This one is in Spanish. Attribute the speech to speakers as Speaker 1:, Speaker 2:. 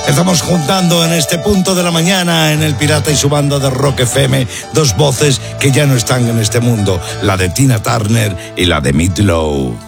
Speaker 1: Estamos juntando en este punto de la mañana en El Pirata y su banda de Rock FM dos voces que ya no están en este mundo, la de Tina Turner y la de Meat Loaf.